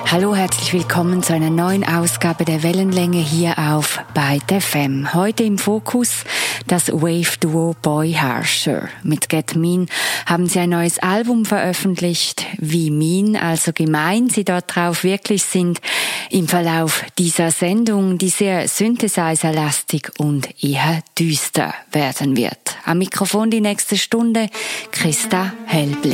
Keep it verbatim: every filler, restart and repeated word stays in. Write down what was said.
Hallo, herzlich willkommen zu einer neuen Ausgabe der Wellenlänge hier auf Byte F M. Heute im Fokus das Wave-Duo Boy Harsher. Mit Get Mean haben sie ein neues Album veröffentlicht. Wie mean, also gemein sie dort drauf wirklich sind, im Verlauf dieser Sendung, die sehr Synthesizer-lastig und eher düster werden wird. Am Mikrofon die nächste Stunde Christa Hellblick.